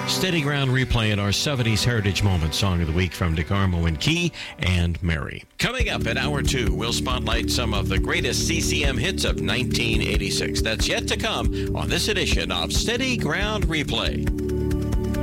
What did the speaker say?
Steady Ground Replay in our 70s Heritage Moment Song of the Week from DeGarmo and Key and Mary. Coming up at Hour 2, we'll spotlight some of the greatest CCM hits of 1986. That's yet to come on this edition of Steady Ground Replay.